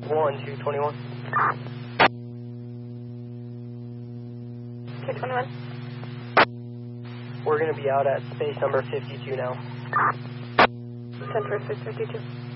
221. 221. We're going to be out at space number 52 now. Center 652.